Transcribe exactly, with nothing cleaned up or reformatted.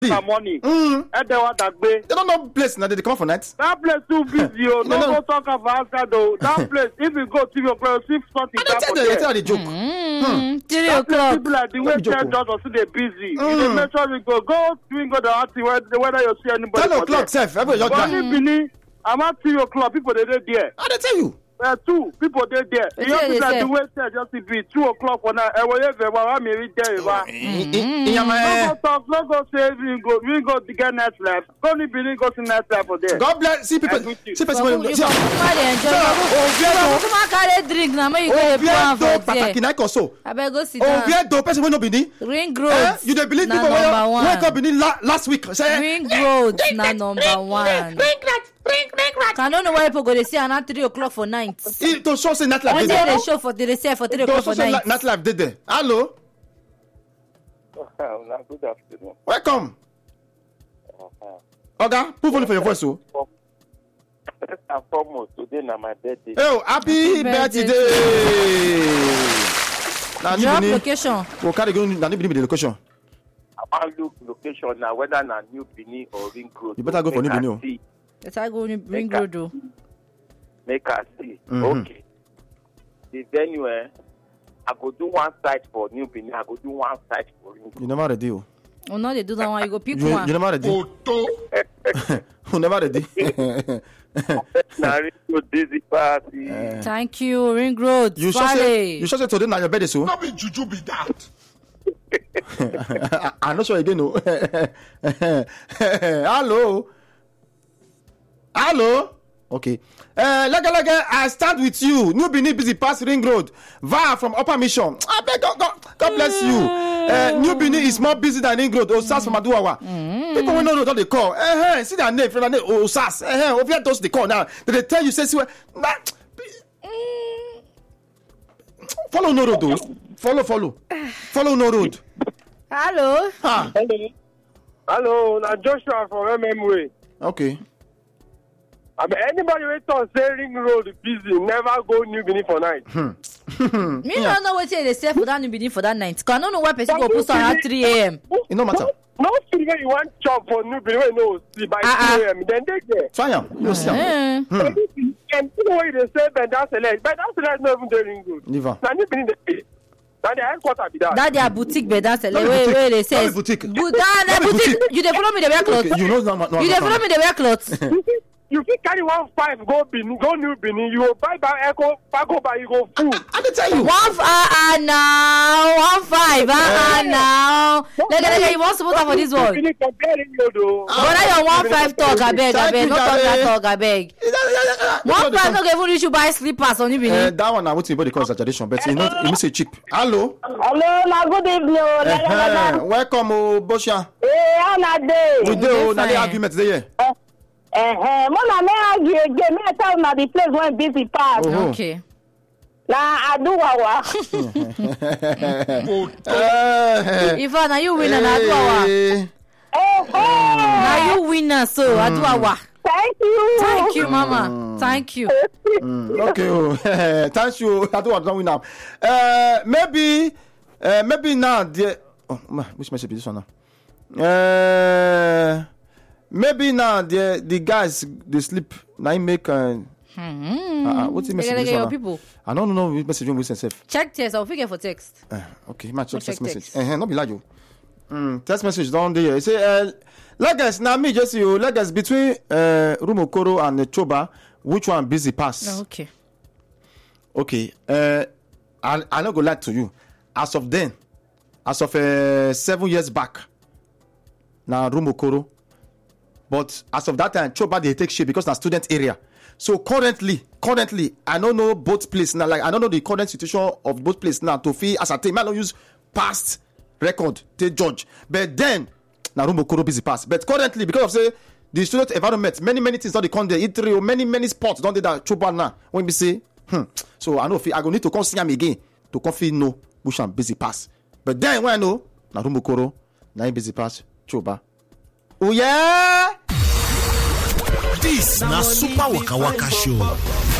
the money. Mm. And they want that way. They don't know place now. They come for night. That place too busy. Oh. No no. go talk about outside though. That place, if you go to your place, see something. I don't tell you. They tell the joke. Mm. Three That place, o'clock. people like the way joke, ten dollars they busy. Mm. You dey make sure we go go swing go the party whether you see anybody. Ten o'clock, self. Everybody just But drive. if Benin, I'm at three o'clock. People they dey there. I don't tell you. Uh, two people they there. They You say, have they to like say. the way said just to be two o'clock for now. I will have a me reach there. Eva. In No Yama. go talk, no go say we go, we go to get night life. Go to Benin, go to night life for there. God bless. See people. I greet you. See people. You See. come carry enjoy. You come carry drink now. Make you go dey pour am Oviedo for Pataki there. na koso. Abeg go sit down. Oviedo person wey no Benin. Ring Eh? road. You dey believe na people wey number one. wake up Benin la- last week say. Ring road na number one. Can no know why people go dey see am at three o'clock for night. It to show say night life When dey they there. dey show for dey say for three To o'clock show for say night. night life dey there. Hello. Good afternoon. Welcome. Oga, put volume for your voice, oh. First and foremost, today na my birthday. Oh, happy Happy birthday. birthday. Na new Drop Benin. location. We'll carry go na new Benin be the location. I wan look location now, whether na New Benin or Ring Road. You better go for Make New I Benin, oh. see. Let's go ring Make I road o. Make I see. Mhm. Okay. The venue, eh, I go do one side for New Benin. I go do one side for Ring Road. You never ready, oh. Oh no, they do that one. You go pick You, you one. never ready. You never ready. Na Ring Road busy party. Thank you, ring road. You sure say Friday. you sure say today na your birthday, so? No be juju be that. I- I'm not sure again, no. Hello. Hello. Okay. Uh, lega lega, I stand with you. New Benin busy pass Ring Road. Va from Upper Mission. I beg God, God, God bless you. Uh, New Benin is more busy than Ring Road. Osas from Aduawa. People will know what they call. Uh, uh, see their name, friend, name. Osas. Uh, uh, those they call now. They they tell you, say, see, what- nah. Follow no road, though. Follow, follow. Follow no road. Hello. Ah, Hello. Hello, na Joshua from M M Way. okay. I mean, anybody wey talk say Ring Road busy, never go New Benin for night. Me no know wetin dey say for that new beginning for that night. Cause I no know why person go post am at three a.m. It no matter. No food wey you wan chop for New Benin wey no see by Ah, ah. two a.m. Then dey there. Try am. You see am. Eh. Hmm. And people wey dey say Benda Select, Benda Select no even dey Ring Road. Leave am. Na New Benin dey. Na their headquarter be that. That their boutique bed that's No be wey boutique. wey dey No say. be boutique. Bu- that na No be boutique. boutique. You dey follow me dey wear cloth. Okay, you know no, no, You dey follow me dey wear cloth. You fit you fit carry one five go Benin, go New Benin. You go buy back Echo, Pago by you go full. I dey tell you. One f- ah ah now one five ah ah now. Lega lega you wan support am for this one. Benin compare Ring Road o. But that your one five talk abeg Thank abeg you, no talk that Jare. talk abeg. One five no go even reach you buy slippers on you Uh, benin. that one na wetin body call exaggeration, but you know it mean say cheap. Hello. Hello, na good evening. o. Lega, Uh-huh. lega. Welcome, oh, Bosha. Eh, how na dey? We dey oh, na the fine. argument dey here. Eh, eh, mo na me argue again. Me I tell una the place wey busy pass. Oh. Okay. Na Aduwawa. Uh, Ifa na you win na aduawa. eh, Eh, eh. Na you win so aduawa. Thank you. Thank you mama. Thank you. mm, okay, oh, thank you. I don't want to win now. Uh, maybe, uh, maybe now the. Oh, ma, which message is this one now? Uh, maybe now the the guys they sleep. Now he make. Uh, Hmm. uh, what's the message? Lega, This lega, one your now? people. I don't know which message you will send. Check text. I'll figure for text. Uh, okay, my check check text message. text. Uh, not be like you. Mm, text message down there. It say, uh, Lagos, now me just you. Lagos between uh, Rumokoro and uh, Choba, which one busy pass? Okay. Okay. Uh, I I not go lie to you. As of then, as of uh, seven years back, now Rumokoro, but as of that time, Choba they take shape because na student area. So currently, currently, I don't know both places now. Like I don't know the current situation of both places now. To feel as I think, I don't use past record to judge. But then, now Rumokoro busy pass. But currently, because of say the student environment, many many things don't they come there. It many many spots don't they that Choba now. When we say, hmm. So I know if I go need to come see him again to come feel no Bush and busy pass. But then when I know now Rumokoro, now he busy pass Choba. Oh yeah. This na Super Waka Waka Show.